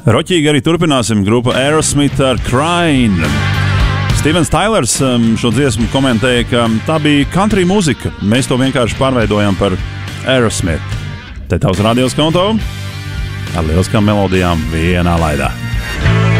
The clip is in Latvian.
Roķīgi arī turpināsim grupu Aerosmith ar Crying. Stevens Tailers šo dziesmu komentēja, ka tā bija country mūzika. Mēs to vienkārši pārveidojam par Aerosmith. Te tavs radios konto ar lieliskām melodijām vienā laidā.